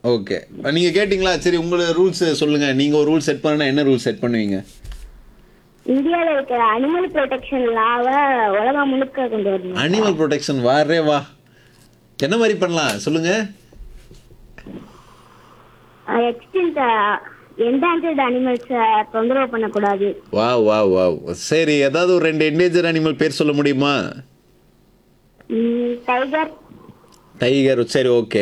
Okay. நீங்க கேட்டீங்களா? சரி உங்களோட ரூல்ஸ் சொல்லுங்க. நீங்க ஒரு ரூல் செட் பண்ணா என்ன ரூல் செட் பண்ணுவீங்க? இந்தியால இருக்கிற அனிமல் ப்ரொடெக்ஷன் லாவை உலகம் முழுக்க கொண்டு வரணும். அனிமல் ப்ரொடெக்ஷன் வாரே வா. என்ன மாதிரி பண்ணலாம் சொல்லுங்க. எக்ஸ்டிங்க்ட் என்டாஞ்சர்ட் அனிமல்ஸை தொந்தரவு பண்ணக்கூடாது. வா வா வா. சரி ஏதாவது ஒரு 2 என்டேஞ்சர் அனிமல் பேர் சொல்ல முடியுமா? Tiger, tiger. சரி ஓகே.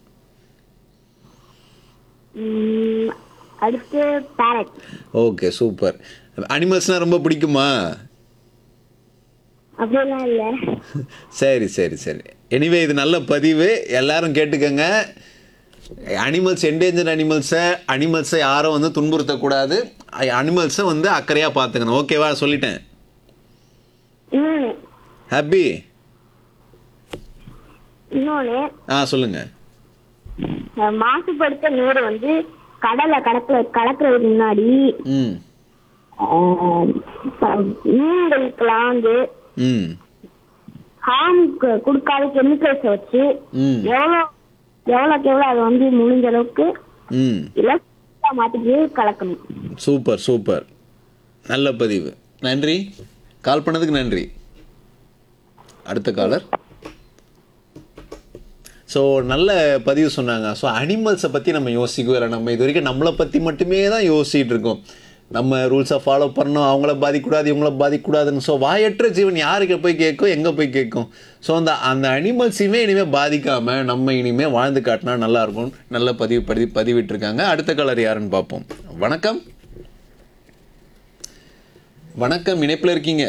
அடுத்து பேரட். Okay super. அனிமல்ஸ்னால் ரொம்ப பிடிக்குமா? அப்படியெல்லாம் இல்லை. சரி சரி சரி. எனிவே இது நல்ல பதிவு, எல்லாரும் கேட்டுக்கங்க. அனிமல்ஸ் என்டேஞ்சர் அனிமல்ஸை யாரும் வந்து துன்புறுத்தக்கூடாது. அனிமல்ஸை வந்து அக்கறையாக பார்த்துக்கணும். ஓகேவா? சொல்லிட்டேன். ஹாப்பி. இன்னொன்னு சொல்லுங்க. மாசுபடுத்த நீர் வந்து கடலை கலக்கிறதுக்கு முன்னாடி ம் மீன்களுக்கெல்லாம் வந்து ஹார்ம் கொடுக்காத கெமிக்கல்ஸ் வச்சு எவ்வளோக்கு எவ்வளோ அதை வந்து முடிஞ்ச அளவுக்கு இல்லை மாற்றிட்டு கலக்கணும். Super super. நல்ல பதிவு. நன்றி. கால் பண்ணதுக்கு நன்றி. அடுத்த காலர். ஸோ நல்ல பதிவு சொன்னாங்க. ஸோ அனிமல்ஸை பற்றி நம்ம யோசிக்கவே இல்லை. நம்ம இது வரைக்கும் நம்மளை பற்றி மட்டுமே தான் யோசிச்சுட்டு இருக்கோம். நம்ம ரூல்ஸை ஃபாலோ பண்ணணும், அவங்கள பாதிக்கக்கூடாது, இவங்கள பாதிக்கக்கூடாதுன்னு. ஸோ வாயற்ற ஜீவன் யாருக்கு போய் கேட்கும், எங்கே போய் கேட்கும்? ஸோ அந்த அனிமல்ஸையுமே இனிமேல் பாதிக்காமல் நம்ம இனிமேல் வாழ்ந்து காட்டினா நல்லாயிருக்கும். நல்ல பதிவிட்டிருக்காங்க. அடுத்த கலர் யாருன்னு பார்ப்போம். வணக்கம். வணக்கம், இணைப்பில் இருக்கீங்க.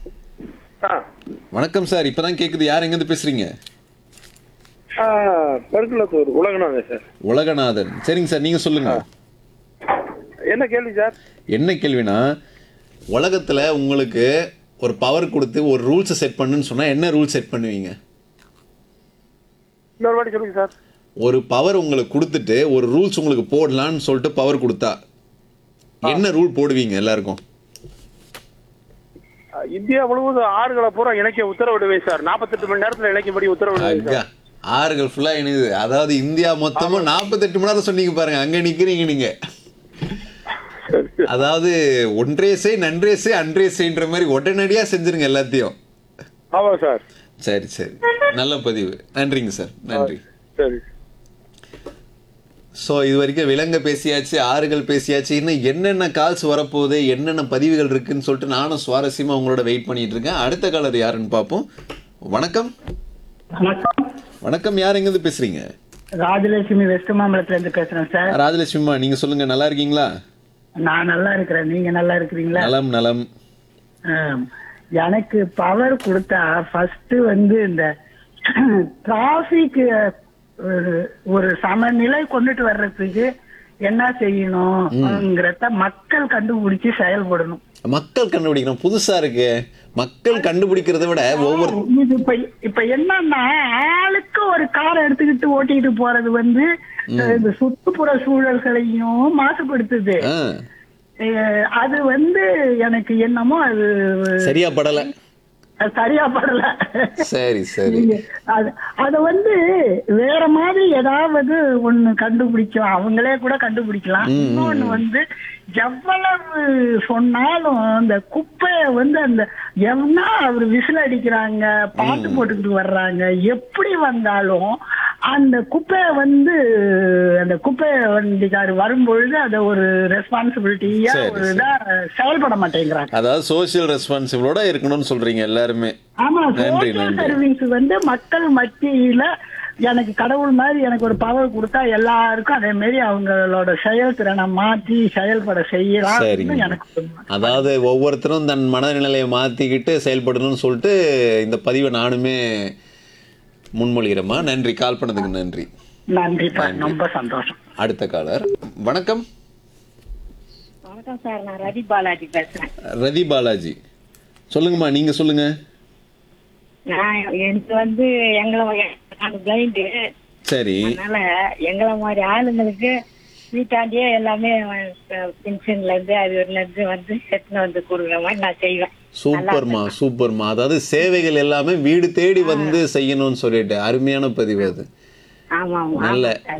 வணக்கம் சார். இப்போ தான் கேட்குது. யார் எங்கேருந்து பேசுகிறீங்க? பெருக்குளத்தூர் உலகநாதன் சார். உலகநாதன். சரிங்க சார், நீங்கள் சொல்லுங்கள். என்ன கேள்வி சார்? என்ன கேள்வினா, உலகத்தில் உங்களுக்கு ஒரு பவர் கொடுத்து ஒரு ரூல்ஸை செட் பண்ணுன்னு சொன்னால் என்ன ரூல் செட் பண்ணுவீங்க? இன்னொரு வாட்டி சொல்லுங்க சார். ஒரு பவர் உங்களுக்கு கொடுத்துட்டு ஒரு ரூல்ஸ் உங்களுக்கு போடலான்னு சொல்லிட்டு பவர் கொடுத்தா என்ன ரூல் போடுவீங்க எல்லாருக்கும்? இந்தியா முழுவதும் ஆறுகளை பூரா இணைக்க உத்தரவிடுவேன் சார். 48 மணி நேரத்தில் இணைக்கும்படி உத்தரவிடுவேன் சார். ஆறுகள் ஃபுல்லாக இணையுது. அதாவது இந்தியா மொத்தமும் 48 மணி நேரம் சொன்னீங்க பாருங்க. அங்கே நிற்கிறீங்க நீங்க. அதாவது ஒன்றே செய் நன்றே செய் அன்றே செய்ன்ற மாதிரி உடனடியா செஞ்சிருங்க எல்லாத்தையும். ஆமா சார். சரி சரி. நல்ல பதிவு. நன்றிங்க சார். நன்றி. சரி. ஸோ இது வரைக்கும் விலங்க பேசியாச்சு, ஆறுகள் பேசியாச்சு. இன்னும் என்னென்ன கால்ஸ் வரப்போகுது, என்னென்ன பதிவுகள் இருக்குன்னு சொல்லிட்டு நானும் சுவாரஸ்யமாக உங்களோட வெயிட் பண்ணிட்டு இருக்கேன். அடுத்த காலர் யாருன்னு பார்ப்போம். வணக்கம். வணக்கம். யார் எங்கேருந்து பேசுறீங்க? ராஜலட்சுமி வெஸ்ட் மாம்பலத்துல இருந்து பேசுறேன் சார். ராஜலட்சுமிமா, நீங்க சொல்லுங்க. நல்லா இருக்கீங்களா? நான் நல்லா இருக்கிறேன். நீங்க நல்லா இருக்கிறீங்களா? நலம் நலம். எனக்கு பவர் கொடுத்தா ஃபர்ஸ்ட் வந்து இந்த டிராபிக் ஒரு சமநிலை கொண்டுட்டு வர்றதுக்கு என்ன செய்யணும்ங்கிறத மக்கள் கண்டுபிடிச்சு செயல்படணும். மக்கள் கண்டுபிடிக்கணும். புதுசா இருக்கு. மக்கள் கண்டுபிடிக்கிறத விட ஒவ்வொரு இப்ப என்னன்னா, ஆளுக்கு ஒரு காரை எடுத்துக்கிட்டு ஓட்டிட்டு போறது வந்து இந்த சுற்றுப்புற சூழல்களையும் மாசுபடுத்துது. அது வந்து எனக்கு என்னமோ அது சரியா படல. சரி சரி. அத வந்து வேற மாதிரி ஏதாவது ஒண்ணு கண்டுபிடிக்கலாம். அவங்களே கூட கண்டுபிடிக்கலாம். இன்னொன்னு வந்து எவ்வளவு சொன்னாலும் அந்த குப்பைய வந்து அந்த எவனா அவர் விசில் அடிக்கிறாங்க, பாட்டு போட்டுக்கிட்டு வர்றாங்க, எப்படி வந்தாலும் அந்த குப்பைய வந்து அந்த குப்பை வண்டிக்காரு வரும்பொழுது அதை ஒரு ரெஸ்பான்சிபிலிட்டியா ஒரு இதா செயல்பட மாட்டேங்கிறாங்க. அதாவது சோசியல் ரெஸ்பான்சிபிளோட இருக்கணும்னு சொல்றீங்க எல்லாருமே. ஆமா, சோசியல் சர்வீஸ் வந்து மக்கள் மத்தியில எனக்கு கடவுள் மாதிரி எனக்கு ஒரு பவர் கொடுத்தா எல்லாருக்கும் அதே மாதிரி அவங்களோட செயல்திறனை மாற்றி செயல்பட செய்யலாம் எனக்கு. அதாவது ஒவ்வொருத்தரும் தன் மனநிலையை மாத்திக்கிட்டு செயல்படணும்னு சொல்லிட்டு இந்த பதிவை நானுமே முன்மொழிகிறேம்மா. நன்றி. கால் பண்ணதுக்கு நன்றி. நன்றி, ரொம்ப சந்தோஷம். அடுத்த காலர். வணக்கம். வணக்கம் சார். நான் ரதி பாலாஜி பேசுறேன். ரதி பாலாஜி, சொல்லுங்கம்மா. நீங்க சொல்லுங்க. எனக்கு வந்து எங்களை பிளைண்டு. சரி. அதனால எங்களை மாதிரி ஆளுங்களுக்கு வீட்டாண்டியே எல்லாமே பென்ஷன்ல இருந்து அதுல இருந்து வந்து எடுத்துன்னு வந்து கொடுக்குற மாதிரி நான் செய்வேன். சூப்பர்மா சூப்பர்மா. அதாவது சேவைகள் எல்லாமே வீடு தேடி வந்து செய்யணும்னு சொல்லிட்டு அருமையான பதிவு அது. ஆமா. நல்ல